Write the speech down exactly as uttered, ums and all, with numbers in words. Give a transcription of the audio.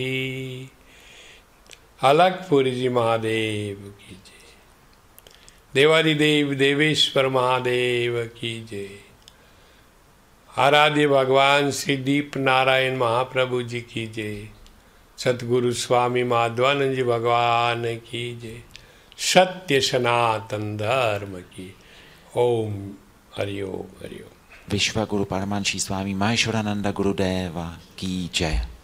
अलगपुर जी महादेव की जय। देवादिदेव देवेश्वर महादेव की जय। आराध्य भगवान श्री दीप नारायण महाप्रभु जी की जय। सतगुरु स्वामी माधवानंद जी भगवान की जय। सत्य सनातन धर्म की। ओम हरिओम हरिओम। विश्व गुरु परमांशी स्वामी महेश्वरानंद गुरुदेवा की जय।